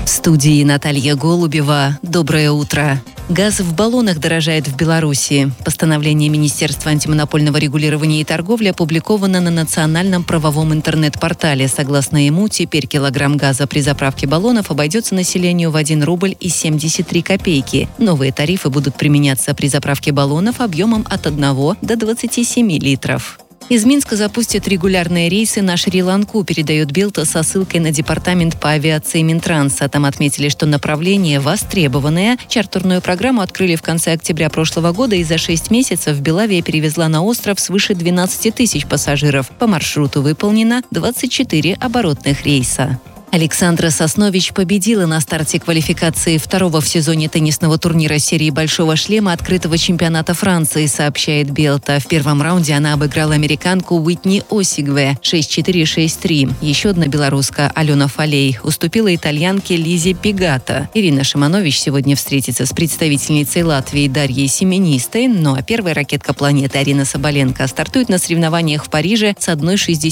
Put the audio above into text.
В студии Наталья Голубева. Доброе утро. Газ в баллонах дорожает в Беларуси. Постановление Министерства антимонопольного регулирования и торговли опубликовано на национальном правовом интернет-портале. Согласно ему, теперь килограмм газа при заправке баллонов обойдется населению в 1 рубль и 73 копейки. Новые тарифы будут применяться при заправке баллонов объемом от 1 до 27 литров. Из Минска запустят регулярные рейсы на Шри-Ланку, передает Белта со ссылкой на департамент по авиации Минтранса. Там отметили, что направление востребованное. Чартерную программу открыли в конце октября прошлого года, и за 6 месяцев Белавия перевезла на остров свыше 12 тысяч пассажиров. По маршруту выполнено 24 оборотных рейса. Александра Соснович победила на старте квалификации второго в сезоне теннисного турнира серии «Большого шлема» открытого чемпионата Франции, сообщает Белта. В первом раунде она обыграла американку Уитни Осигве 6-4-6-3. Еще одна белоруска Алена Фалей уступила итальянке Лизе Пигато. Ирина Шиманович сегодня встретится с представительницей Латвии Дарьей Семенистой. Ну а первая ракетка планеты Арина Соболенко стартует на соревнованиях в Париже с 1,60